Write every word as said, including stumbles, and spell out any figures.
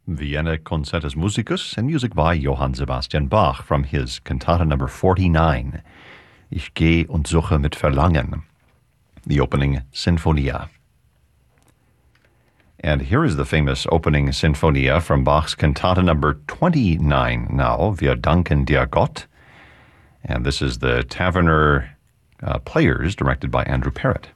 Vienna Concertus Musicus, and music by Johann Sebastian Bach from his cantata number forty-nine, Ich geh und suche mit Verlangen, the opening Sinfonia. And here is the famous opening Sinfonia from Bach's cantata number twenty-nine now, Wir danken dir Gott. And this is the Taverner uh, Players, directed by Andrew Parrott.